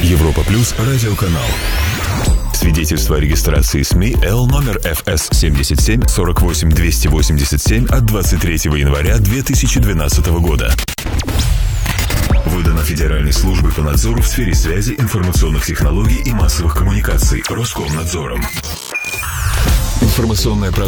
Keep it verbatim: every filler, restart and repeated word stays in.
Европа Плюс радиоканал. Свидетельство о регистрации СМИ Л номер эф эс семьдесят семь сорок восемь двести восемьдесят семь от двадцать третьего января две тысячи двенадцатого года. Выдано Федеральной службой по надзору в сфере связи, информационных технологий и массовых коммуникаций Роскомнадзором. Информационная продукция.